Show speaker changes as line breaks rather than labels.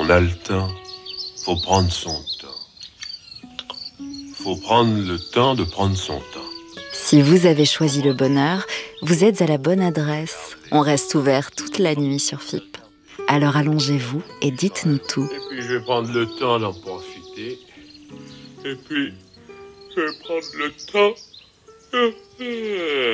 a le temps, faut prendre son temps. Faut prendre le temps de prendre son temps.
Si vous avez choisi le bonheur, vous êtes à la bonne adresse. On reste ouvert toute la nuit sur FIP. Alors allongez-vous et dites-nous tout.
Et puis je vais prendre le temps d'en profiter. Et puis je vais prendre le temps.